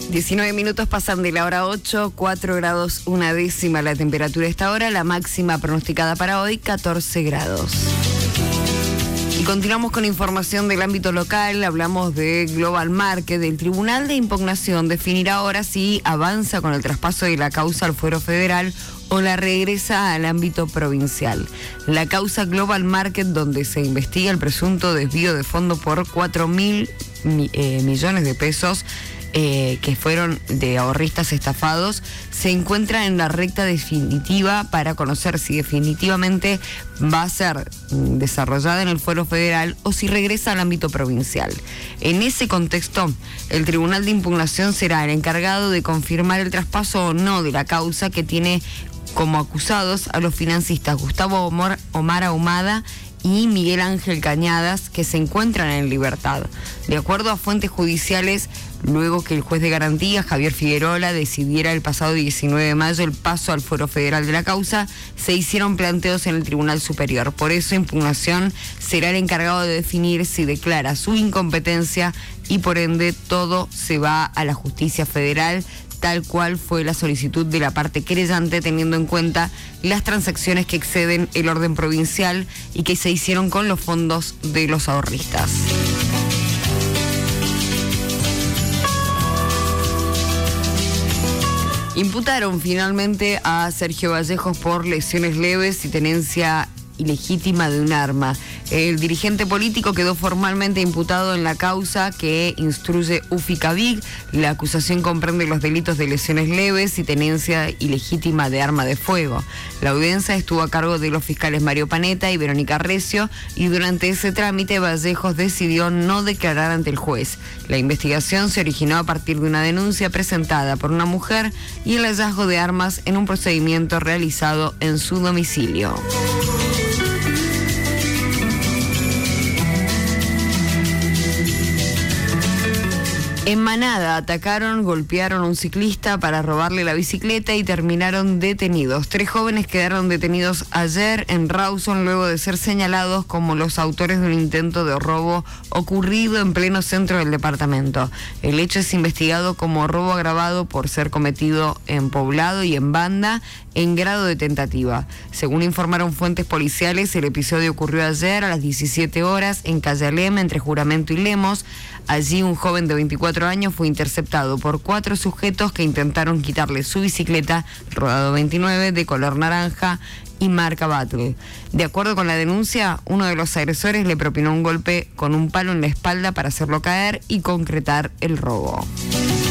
19 minutos pasan de la hora 8, 4 grados 1 décima la temperatura a esta hora, la máxima pronosticada para hoy 14 grados. Y continuamos con información del ámbito local, hablamos de Global Market. El Tribunal de Impugnación definirá ahora si avanza con el traspaso de la causa al fuero federal o la regresa al ámbito provincial. La causa Global Market, donde se investiga el presunto desvío de fondo por 4.000 millones de pesos, que fueron de ahorristas estafados, se encuentra en la recta definitiva para conocer si definitivamente va a ser desarrollada en el fuero federal o si regresa al ámbito provincial. En ese contexto, el Tribunal de Impugnación será el encargado de confirmar el traspaso o no de la causa, que tiene como acusados a los financistas Gustavo Omar Ahumada y Miguel Ángel Cañadas, que se encuentran en libertad. De acuerdo a fuentes judiciales, luego que el juez de garantía, Javier Figuerola, decidiera el pasado 19 de mayo el paso al fuero federal de la causa, se hicieron planteos en el Tribunal Superior. Por eso, Impugnación será el encargado de definir si declara su incompetencia y por ende todo se va a la justicia federal, tal cual fue la solicitud de la parte querellante, teniendo en cuenta las transacciones que exceden el orden provincial y que se hicieron con los fondos de los ahorristas. Imputaron finalmente a Sergio Vallejos por lesiones leves y tenencia ilegítima de un arma. El dirigente político quedó formalmente imputado en la causa que instruye UFICAVIC. La acusación comprende los delitos de lesiones leves y tenencia ilegítima de arma de fuego. La audiencia estuvo a cargo de los fiscales Mario Panetta y Verónica Recio, y durante ese trámite Vallejos decidió no declarar ante el juez. La investigación se originó a partir de una denuncia presentada por una mujer y el hallazgo de armas en un procedimiento realizado en su domicilio. En Manada atacaron, golpearon a un ciclista para robarle la bicicleta y terminaron detenidos. 3 jóvenes quedaron detenidos ayer en Rawson luego de ser señalados como los autores de un intento de robo ocurrido en pleno centro del departamento. El hecho es investigado como robo agravado por ser cometido en poblado y en banda en grado de tentativa. Según informaron fuentes policiales, el episodio ocurrió ayer a las 17 horas en Calle Alem, entre Juramento y Lemos. Allí un joven de 24 años fue interceptado por 4 sujetos que intentaron quitarle su bicicleta Rodado 29 de color naranja y marca Battle. De acuerdo con la denuncia, uno de los agresores le propinó un golpe con un palo en la espalda para hacerlo caer y concretar el robo.